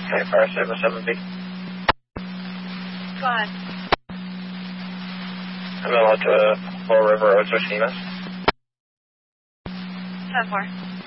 Okay, fire 77B. Go ahead. I'm going to Lower River Road, switching EMS. 10-4.